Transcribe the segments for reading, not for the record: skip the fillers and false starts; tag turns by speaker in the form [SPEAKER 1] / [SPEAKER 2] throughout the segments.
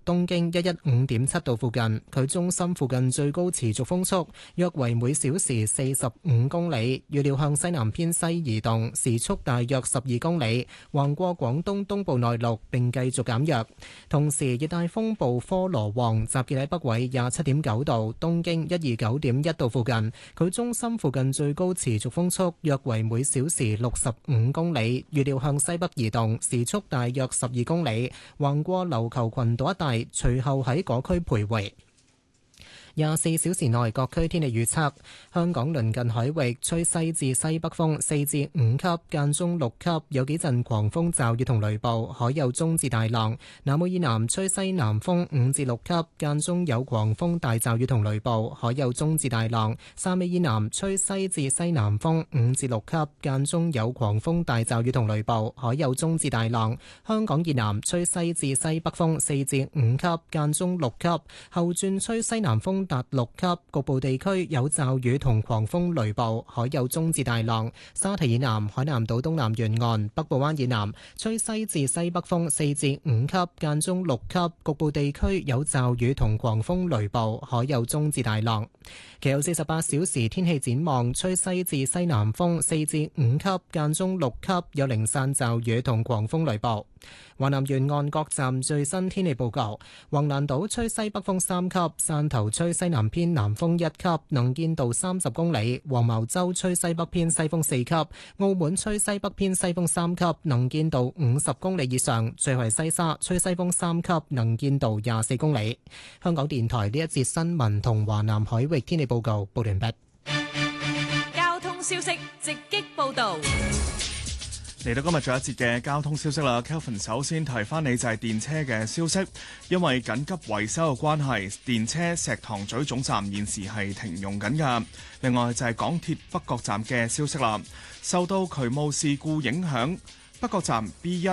[SPEAKER 1] 東經115.7度附近，佢中心附近最高持續風速約為每小時45公里，預料向西南偏西移動，時速大約12公里，橫過廣東東部內陸並繼續減弱。同時，熱帶風暴科羅旺集結喺北緯27.9度、東經129.1度附近，佢中心附近最高持續風速約為每小時65公里，預料向西北移動，時速大約12公里，橫過琉球群島一帶，隨後喺嗰區徘徊。24小時內各區天氣預測：香港鄰近海域吹西至西北風4至5級，間中6級，有幾陣狂風驟雨同雷暴，海有中至大浪。南澳以南吹西南風5至6級，間中有狂風大驟雨同雷暴，海有中至大浪。汕尾以南吹西至西南風5至6級，間中有狂風大驟雨同雷暴，海有中至大浪。香港以南吹西至西北風4至5級，間中6級，後轉吹西南風達6級，局部地區有驟雨同狂風雷暴，海有中至大浪。沙堤以南、海南島東南沿岸、北部灣以南吹西至西北風4至5級，間中6級，局部地區有驟雨同狂風雷暴，海有中至大浪。其後48小時天氣展望，吹西至西南風4至5級，間中6級，有零散驟雨同狂風雷暴。華南沿岸各站最新天氣報告：橫瀾島吹西北風3級，汕頭吹西南偏南風1級，能見度30公里；黃茅洲吹西北偏西風4級，澳門吹西北偏西風3級，能見度50公里以上。最後係西沙吹西風3級，能見度24公里。香港電台呢一節新聞同華南海域天氣報告報完畢。
[SPEAKER 2] 交通消息直擊報道。
[SPEAKER 3] 嚟到今日最後一節嘅交通消息啦 ，Kelvin 首先提翻你就係電車嘅消息，因為緊急維修嘅關係，電車石塘咀總站現時係停用緊㗎。另外就係港鐵北角站嘅消息啦，受到渠務事故影響，北角站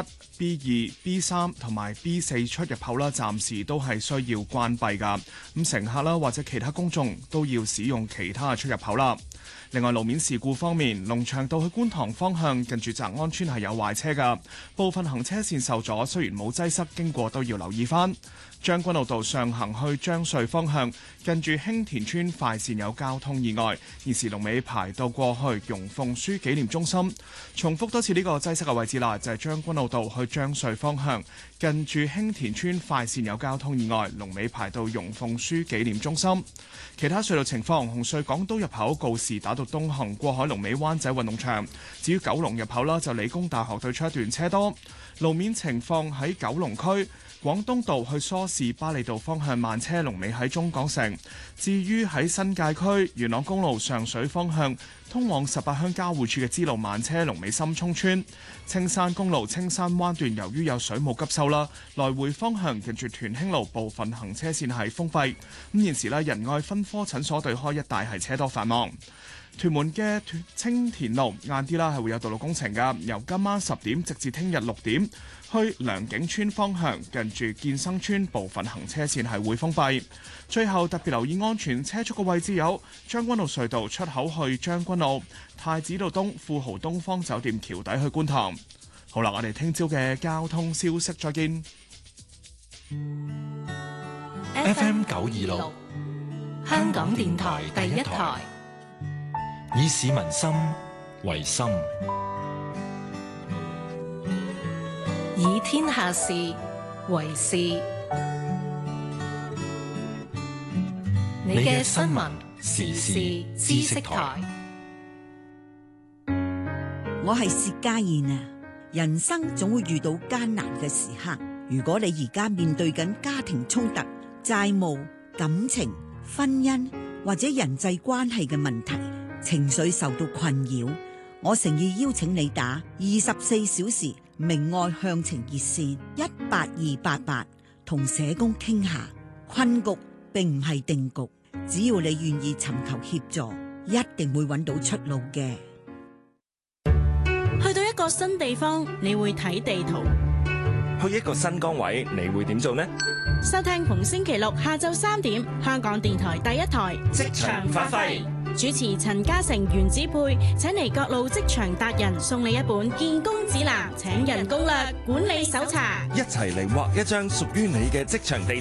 [SPEAKER 3] B1、B2、B3 同埋 B4 出入口啦，暫時都係需要關閉㗎。咁乘客啦或者其他公眾都要使用其他嘅出入口啦。另外路面事故方面，龍翔道去觀塘方向近住澤安村係有壞車㗎，部分行車線受阻，雖然冇擠塞，經過都要留意返。將軍澳道上行去將穗方向，近住興田村快線有交通意外，現時龍尾排到過去容鳳書紀念中心。重複多次呢個擠塞嘅位置啦，就係將軍澳道去將穗方向，近住興田村快線有交通意外，龍尾排到容鳳書紀念中心。其他隧道情況，紅隧港島入口告士打道東行過海龍尾灣仔運動場，至於九龍入口啦，就理工大學對出一段車多。路面情況喺九龍區廣東道去梳士巴利道方向慢車，龍尾喺中港城。至於喺新界區元朗公路上水方向通往18鄉交匯處嘅支路慢車，龍尾深涌村。青山公路青山灣段由於有水務急修啦，來回方向近住屯興路部分行車線係封閉。咁現時仁愛分科診所對開一帶係車多繁忙。屯門嘅青田路晏啲啦係會有道路工程㗎，由今晚10點直至聽日6點，去良景村方向近住建生村部分行車線係會封閉。最後特別留意安全車速嘅位置有將軍澳隧道出口去將軍澳、太子道東富豪東方酒店橋底去觀塘。好啦，我哋聽朝嘅交通消息再見。
[SPEAKER 4] FM 926香港電台第一台，以市民心為心，
[SPEAKER 5] 以天下事為事。你嘅新聞時事知識台。
[SPEAKER 6] 我係薛家燕啊！人生總會遇到艱難嘅時刻，如果你而家面對緊家庭衝突、債務、感情、婚姻或者人際關係嘅問題，情緒受到困擾，我誠意邀請你打24小時明愛向晴熱線18288，同社工傾下。困局並唔係定局，只要你願意尋求協助，一定會揾到出路嘅。
[SPEAKER 7] 去到一個新地方，你會睇地圖；
[SPEAKER 8] 去一個新崗位，你會點做呢？
[SPEAKER 7] 收聽逢星期六下晝3點，香港電台第一台
[SPEAKER 8] 職場發揮，
[SPEAKER 7] 主持陳嘉誠、袁子佩，請嚟各路職場達人，送你一本見工指南、請人攻略、管理手冊，
[SPEAKER 8] 一齊嚟畫一張屬於你嘅職場地。